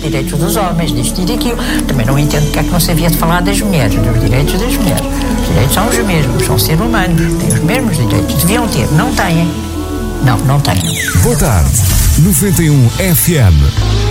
direitos dos homens, disto e daquilo. Também não entendo porque é que não se havia de falar das mulheres, dos direitos das mulheres. Os direitos são os mesmos, são seres humanos, têm os mesmos direitos. Deviam ter, não têm. Não têm. Boa tarde, 91 FM.